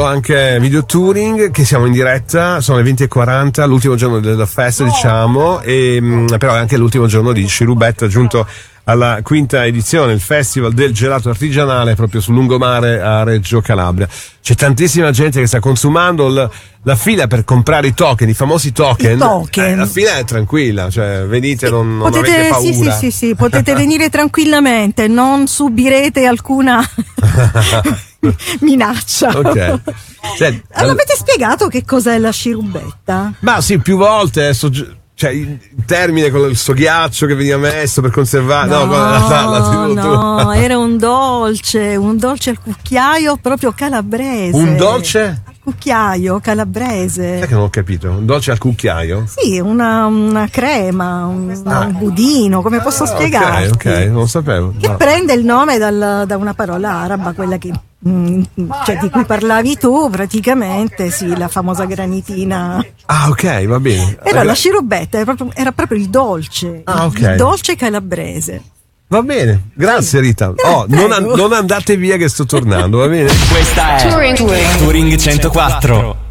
anche Video Touring, che siamo in diretta, sono le 20:40, l'ultimo giorno della festa, diciamo, e però è anche l'ultimo giorno di Sciarubetta, giunto alla quinta edizione, il Festival del Gelato Artigianale proprio sul lungomare a Reggio Calabria. C'è tantissima gente che sta consumando, la fila per comprare i token, i famosi token. La fila è tranquilla, cioè venite, non avete paura. Sì, potete venire tranquillamente, non subirete alcuna minaccia. Ok. Avete spiegato che cos'è la sciarubetta? Ma sì, più volte, cioè il termine con questo ghiaccio che veniva messo per conservare, no, era un dolce al cucchiaio proprio calabrese. Un dolce? Al cucchiaio calabrese. Sai che non ho capito? Un dolce al cucchiaio? Sì, una crema, un budino, come posso spiegarti? Ok, non lo sapevo. Che prende il nome da una parola araba, quella che cioè di cui parlavi tu, praticamente, sì, la famosa granitina. Ah, ok, va bene. Era la sciarubetta, era proprio il dolce, il dolce calabrese. Va bene, grazie Rita. Non andate via che sto tornando, va bene? Questa è Touring 104.